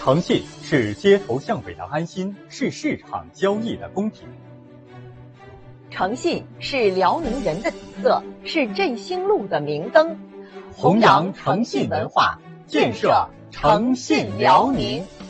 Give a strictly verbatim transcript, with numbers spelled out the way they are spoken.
诚信是街头巷尾的安心，是市场交易的公平。 诚信是辽宁人的底色，是振兴路的明灯。 弘扬诚信文化，建设诚信辽宁。